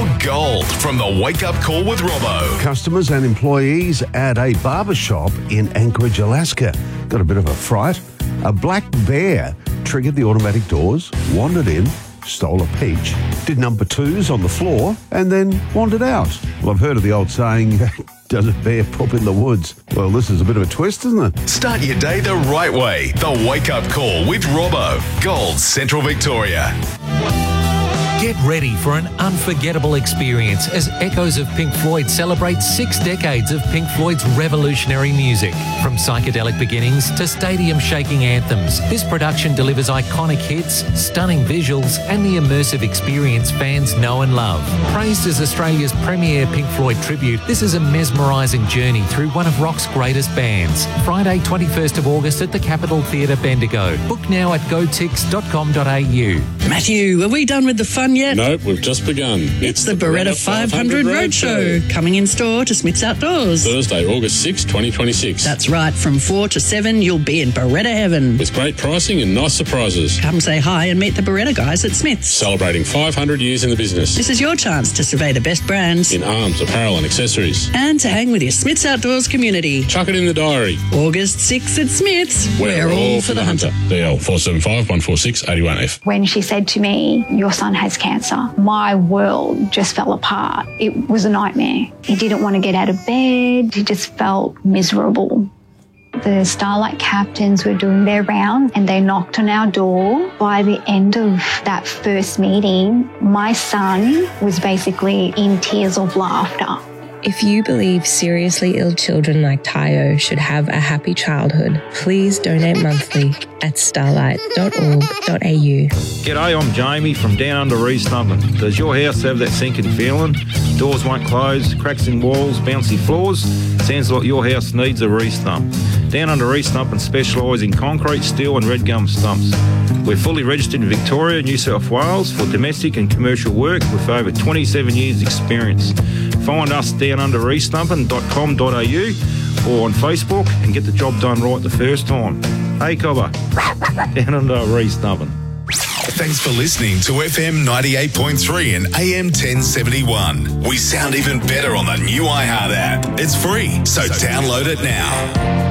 Pure gold from the Wake Up Call with Robbo. Customers and employees at a barber shop in Anchorage, Alaska got a bit of a fright. A black bear triggered the automatic doors, wandered in, stole a peach, did number twos on the floor, and then wandered out. Well, I've heard of the old saying, does a bear poop in the woods? Well, this is a bit of a twist, isn't it? Start your day the right way. The Wake Up Call with Robbo. Gold Central Victoria. Get ready for an unforgettable experience as Echoes of Pink Floyd celebrates 6 decades of Pink Floyd's revolutionary music. From psychedelic beginnings to stadium-shaking anthems, this production delivers iconic hits, stunning visuals, and the immersive experience fans know and love. Praised as Australia's premier Pink Floyd tribute, this is a mesmerising journey through one of rock's greatest bands. Friday, 21st of August at the Capitol Theatre, Bendigo. Book now at gotix.com.au. Matthew, are we done with the fun yet? Nope, we've just begun. It's the Beretta 500 Roadshow, coming in store to Smith's Outdoors. Thursday, August 6, 2026. That's right, from 4 to 7, you'll be in Beretta heaven. With great pricing and nice surprises. Come say hi and meet the Beretta guys at Smith's. Celebrating 500 years in the business. This is your chance to survey the best brands in arms, apparel and accessories. And to hang with your Smith's Outdoors community. Chuck it in the diary. August 6th at Smith's. We're all for the hunter. DL 475 146 81F. When she said to me, your son has cancer, my world just fell apart. It was a nightmare. He didn't want to get out of bed. He just felt miserable. The Starlight captains were doing their round and they knocked on our door. By the end of that first meeting, my son was basically in tears of laughter. If you believe seriously ill children like Tayo should have a happy childhood, please donate monthly at starlight.org.au. G'day, I'm Jamie from Down Under Restumpin. Does your house have that sinking feeling? Doors won't close, cracks in walls, bouncy floors? Sounds like your house needs a re-stump. Down Under Restumpin specialise in concrete, steel and red gum stumps. We're fully registered in Victoria, New South Wales for domestic and commercial work with over 27 years experience. Find us downunderrestumpin.com.au or on Facebook and get the job done right the first time. Hey, Cobber, Down Under Restumpin. Thanks for listening to FM 98.3 and AM 1071. We sound even better on the new iHeart app. It's free, so download it now.